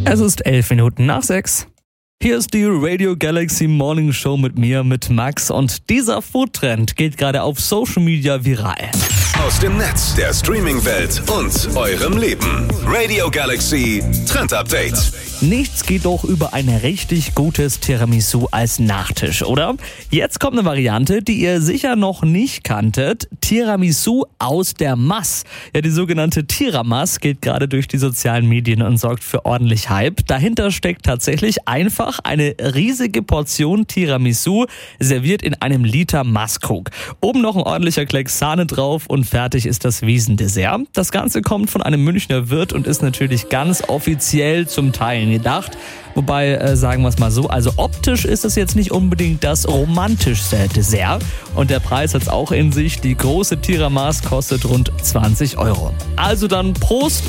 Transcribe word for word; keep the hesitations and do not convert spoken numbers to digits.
Es ist elf Minuten nach sechs. Hier ist die Radio Galaxy Morning Show mit mir, mit Max. Und dieser Foodtrend geht gerade auf Social Media viral. Aus dem Netz, der Streaming-Welt und eurem Leben. Radio Galaxy Trend Update. Nichts geht doch über ein richtig gutes Tiramisu als Nachtisch, oder? Jetzt kommt eine Variante, die ihr sicher noch nicht kanntet. Tiramisu aus der Masse. Ja, die sogenannte Tiramas geht gerade durch die sozialen Medien und sorgt für ordentlich Hype. Dahinter steckt tatsächlich einfach eine riesige Portion Tiramisu, serviert in einem Liter Masskrug. Oben noch ein ordentlicher Klecks Sahne drauf und fertig ist das Wiesendessert. Das Ganze kommt von einem Münchner Wirt und ist natürlich ganz offiziell zum Teilen gedacht. Wobei, äh, sagen wir es mal so, also optisch ist es jetzt nicht unbedingt das romantischste Dessert. Und der Preis hat es auch in sich. Die große Tiramas kostet rund zwanzig Euro. Also dann Prost